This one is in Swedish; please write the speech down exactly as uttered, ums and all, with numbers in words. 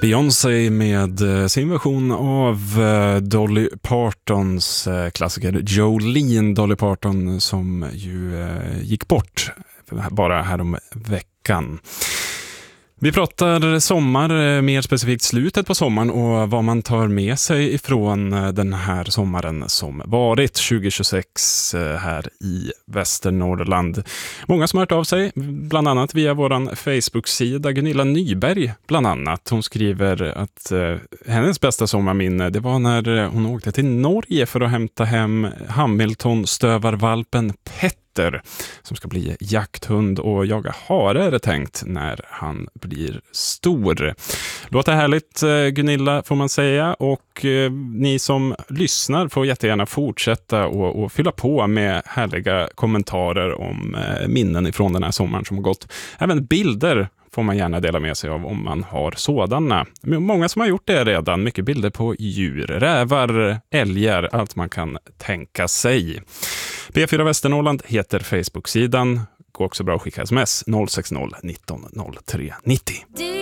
Beyoncé med sin version av Dolly Partons klassiker Jolene. Dolly Parton som ju gick bort bara härom veckan. Vi pratar sommar, mer specifikt slutet på sommaren och vad man tar med sig ifrån den här sommaren som varit tjugo tjugosex här i Västernorrland. Många som har hört av sig, bland annat via våran Facebook-sida. Gunilla Nyberg bland annat. Hon skriver att eh, hennes bästa sommarminne det var när hon åkte till Norge för att hämta hem Hamilton-stövarvalpen Pet som ska bli jakthund och jaga hare är det tänkt när han blir stor. Låter härligt Gunilla får man säga, och eh, ni som lyssnar får jättegärna fortsätta och, och fylla på med härliga kommentarer om eh, minnen ifrån den här sommaren som har gått. Även bilder får man gärna dela med sig av om man har sådana. Många som har gjort det redan. Mycket bilder på djur, rävar, älgar, allt man kan tänka sig. P fyra Västernorrland heter Facebook-sidan. Går också bra att skicka sms noll sex noll nitton noll tre nittio.